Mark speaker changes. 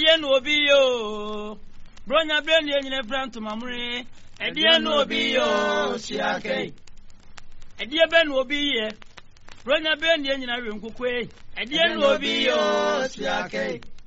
Speaker 1: Edian will be yo. Bronya Brandy and your brand to Mamre. Edian will be yo. Siake. Edia Ben will be here. Bronya Brandy and your room cook way. Edian will be yo. Siake.